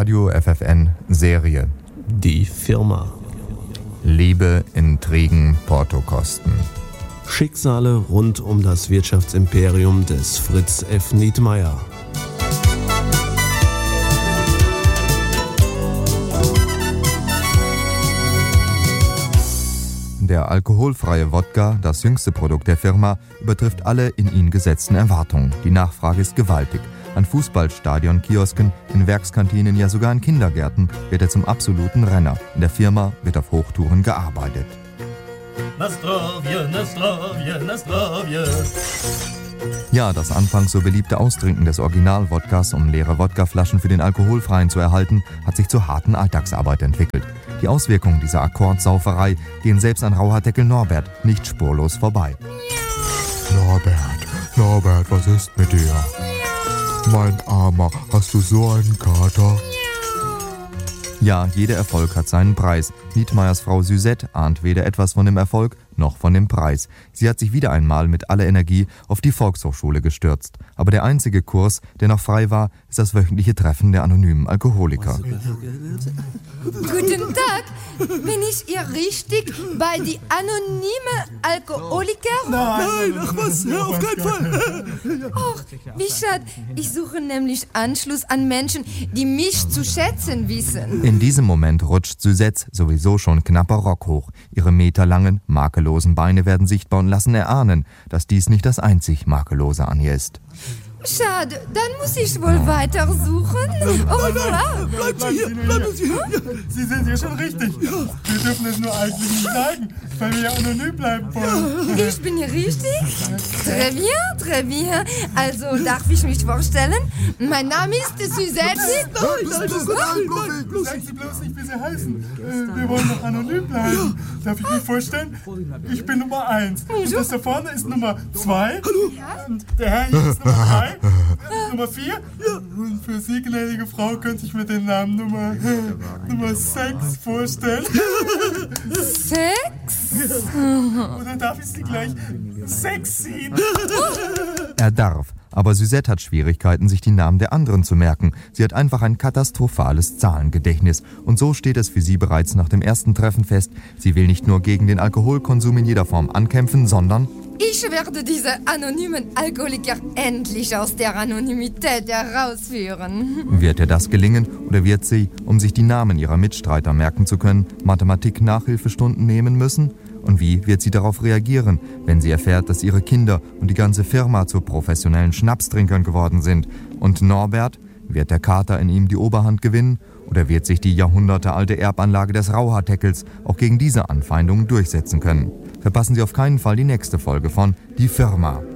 Radio FFN Serie. Die Firma. Liebe, Intrigen, Portokosten. Schicksale rund um das Wirtschaftsimperium des Fritz F. Nietmeyer. Der alkoholfreie Wodka, das jüngste Produkt der Firma, übertrifft alle in ihn gesetzten Erwartungen. Die Nachfrage ist gewaltig. An Fußballstadion, Kiosken, in Werkskantinen, ja sogar in Kindergärten wird er zum absoluten Renner. In der Firma wird auf Hochtouren gearbeitet. Na zdrowie, na zdrowie, na zdrowie. Ja, das anfangs so beliebte Austrinken des Original-Wodkas, um leere Wodkaflaschen für den Alkoholfreien zu erhalten, hat sich zur harten Alltagsarbeit entwickelt. Die Auswirkungen dieser Akkordsauferei gehen selbst an Rauhardeckel Norbert nicht spurlos vorbei. Norbert, was ist mit dir? Mein Armer, hast du so einen Kater? Ja, jeder Erfolg hat seinen Preis. Nietmeyers Frau Suzette ahnt weder etwas von dem Erfolg noch von dem Preis. Sie hat sich wieder einmal mit aller Energie auf die Volkshochschule gestürzt. Aber der einzige Kurs, der noch frei war, ist das wöchentliche Treffen der anonymen Alkoholiker. Guten Tag, bin ich hier richtig bei die anonyme Alkoholiker? Nein, ach was, auf keinen Fall. Och, wie schade. Ich suche nämlich Anschluss an Menschen, die mich zu schätzen wissen. In diesem Moment rutscht Suzette sowieso schon knapper Rock hoch. Ihre meterlangen, makellosen Beine werden sichtbar und lassen erahnen, dass dies nicht das einzig Makellose an ihr ist. Schade, dann muss ich wohl weiter suchen. Au revoir. Bleiben Sie hier. Sie sind hier schon richtig. Wir dürfen es nur eigentlich nicht sagen, weil wir ja anonym bleiben wollen. Ich bin hier richtig? Très bien. Also, darf ich mich vorstellen? Mein Name ist Suzette. Sagen Sie bloß nicht, wie Sie heißen. Wir wollen noch anonym bleiben. Darf ich mich vorstellen? Ich bin Nummer 1. Und das da vorne ist Nummer 2. Und der Herr hier ist Nummer 3. Nummer 4. Und für Sie, gnädige Frau, könnte ich mir den Namen Nummer 6 vorstellen. 6? Oder darf ich Sie gleich 6 ziehen? Er darf. Aber Suzette hat Schwierigkeiten, sich die Namen der anderen zu merken. Sie hat einfach ein katastrophales Zahlengedächtnis. Und so steht es für sie bereits nach dem ersten Treffen fest. Sie will nicht nur gegen den Alkoholkonsum in jeder Form ankämpfen, sondern Ich werde diese anonymen Alkoholiker endlich aus der Anonymität herausführen. wird ihr das gelingen oder wird sie, um sich die Namen ihrer Mitstreiter merken zu können, Mathematik-Nachhilfestunden nehmen müssen? Und wie wird sie darauf reagieren, wenn sie erfährt, dass ihre Kinder und die ganze Firma zu professionellen Schnapstrinkern geworden sind? Und Norbert, wird der Kater in ihm die Oberhand gewinnen? Oder wird sich die jahrhundertealte Erbanlage des Rauhardeckels auch gegen diese Anfeindungen durchsetzen können? Verpassen Sie auf keinen Fall die nächste Folge von Die Firma.